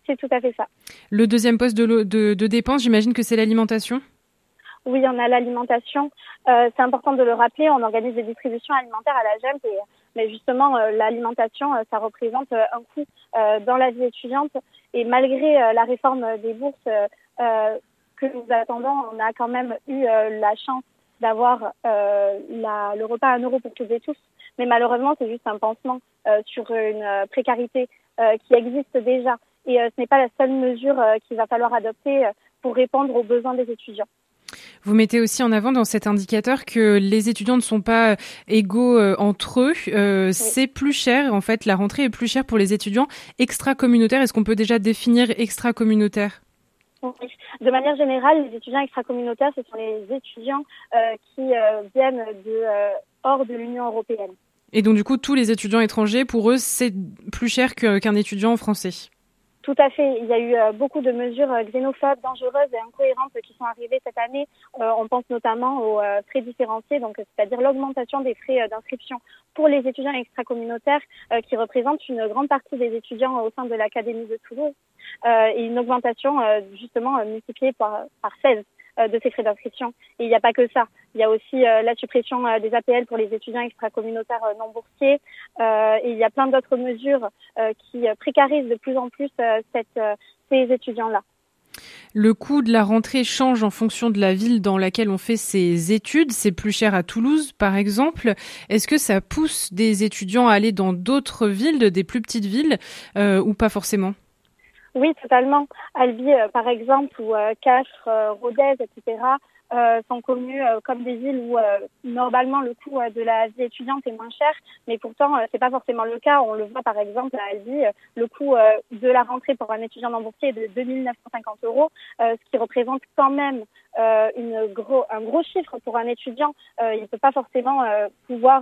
C'est tout à fait ça. Le deuxième poste de dépense, j'imagine que c'est l'alimentation ? Oui, on a l'alimentation. C'est important de le rappeler, on organise des distributions alimentaires à la GEMP, mais justement, l'alimentation, ça représente un coût dans la vie étudiante. Et malgré la réforme des bourses que nous attendons, on a quand même eu la chance d'avoir le repas à 1 euro pour toutes et tous. Mais malheureusement, c'est juste un pansement sur une précarité qui existe déjà. Et ce n'est pas la seule mesure qu'il va falloir adopter pour répondre aux besoins des étudiants. Vous mettez aussi en avant dans cet indicateur que les étudiants ne sont pas égaux entre eux. Oui. C'est plus cher, en fait, la rentrée est plus chère pour les étudiants extra-communautaires. Est-ce qu'on peut déjà définir extra-communautaire ? Oui. De manière générale, les étudiants extra-communautaires, ce sont les étudiants qui viennent hors de l'Union européenne. Et donc, du coup, tous les étudiants étrangers, pour eux, c'est plus cher qu'un étudiant français. Tout à fait. Il y a eu beaucoup de mesures xénophobes, dangereuses et incohérentes qui sont arrivées cette année. On pense notamment aux frais différenciés, donc c'est-à-dire l'augmentation des frais d'inscription pour les étudiants extracommunautaires qui représentent une grande partie des étudiants au sein de l'Académie de Toulouse et une augmentation justement multipliée par 16 de ces frais d'inscription. Et il n'y a pas que ça. Il y a aussi la suppression des APL pour les étudiants extracommunautaires non boursiers. Et il y a plein d'autres mesures qui précarisent de plus en plus ces étudiants-là. Le coût de la rentrée change en fonction de la ville dans laquelle on fait ses études. C'est plus cher à Toulouse, par exemple. Est-ce que ça pousse des étudiants à aller dans d'autres villes, des plus petites villes, ou pas forcément ? Oui, totalement. Albi, par exemple, ou Castres, Rodez, etc., sont connus comme des villes où normalement le coût de la vie étudiante est moins cher, mais pourtant c'est pas forcément le cas. On le voit par exemple à Albi, le coût de la rentrée pour un étudiant non boursier est de 2 950 €, ce qui représente quand même un gros chiffre pour un étudiant. Il ne peut pas forcément pouvoir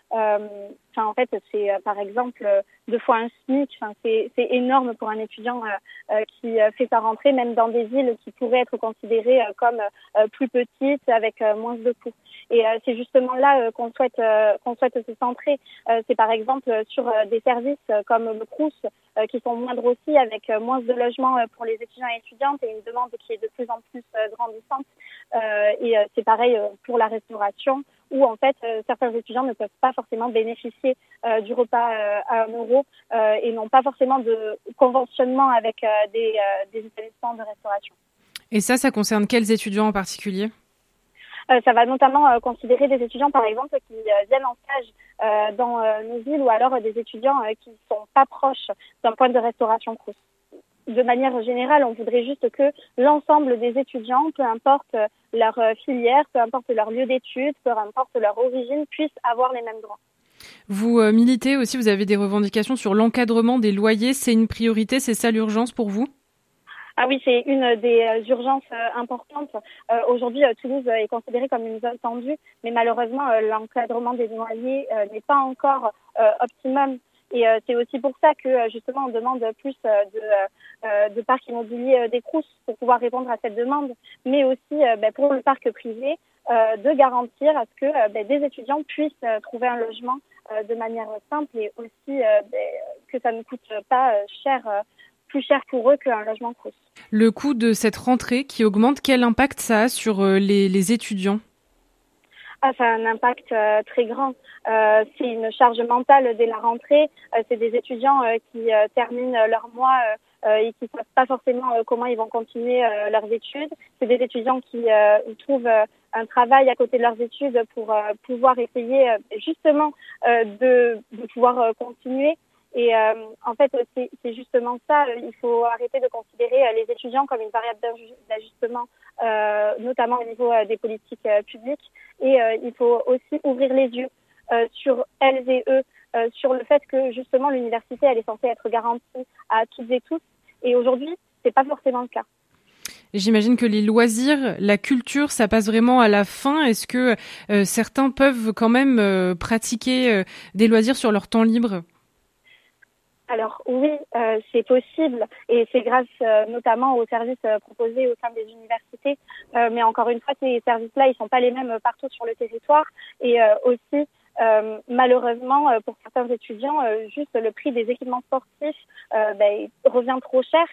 en fait, c'est par exemple 2 fois un SMIC. C'est énorme pour un étudiant qui fait sa rentrée, même dans des villes qui pourraient être considérées comme plus petites, avec moins de coûts. Et c'est justement là qu'on souhaite se centrer. C'est par exemple sur des services comme le Crous, qui sont moindres aussi, avec moins de logements pour les étudiants et étudiantes et une demande qui est de plus en plus grandissante. Et c'est pareil pour la restauration, où en fait certains étudiants ne peuvent pas forcément bénéficier du repas à 1 euro et n'ont pas forcément de conventionnement avec des établissements de restauration. Et ça concerne quels étudiants en particulier ? Ça va notamment considérer des étudiants, par exemple, qui viennent en stage dans nos villes, ou alors des étudiants qui ne sont pas proches d'un point de restauration Crous. De manière générale, on voudrait juste que l'ensemble des étudiants, peu importe leur filière, peu importe leur lieu d'études, peu importe leur origine, puissent avoir les mêmes droits. Vous militez aussi, vous avez des revendications sur l'encadrement des loyers. C'est une priorité, c'est ça l'urgence pour vous ? Ah oui, c'est une des urgences importantes. Aujourd'hui, Toulouse est considérée comme une zone tendue, mais malheureusement, l'encadrement des loyers n'est pas encore optimum. Et c'est aussi pour ça que justement on demande plus de parc immobilier des Crous pour pouvoir répondre à cette demande, mais aussi pour le parc privé de garantir à ce que des étudiants puissent trouver un logement de manière simple, et aussi que ça ne coûte pas plus cher pour eux qu'un logement Crous. Le coût de cette rentrée qui augmente, quel impact ça a sur les étudiants ? Ça a un impact très grand. C'est une charge mentale dès la rentrée. C'est des étudiants qui terminent leur mois et qui ne savent pas forcément comment ils vont continuer leurs études. C'est des étudiants qui trouvent un travail à côté de leurs études pour pouvoir essayer justement de pouvoir continuer. Et en fait, c'est justement ça. Il faut arrêter de considérer les étudiants comme une variable d'ajustement, notamment au niveau des politiques publiques. Et il faut aussi ouvrir les yeux sur elles et eux, sur le fait que justement l'université, elle est censée être garantie à toutes et tous. Et aujourd'hui, c'est pas forcément le cas. J'imagine que les loisirs, la culture, ça passe vraiment à la fin. Est-ce que certains peuvent quand même pratiquer des loisirs sur leur temps libre ? Alors oui, c'est possible, et c'est grâce notamment aux services proposés au sein des universités. Mais encore une fois, ces services-là, ils sont pas les mêmes partout sur le territoire. Et aussi, malheureusement, pour certains étudiants, juste le prix des équipements sportifs revient trop cher.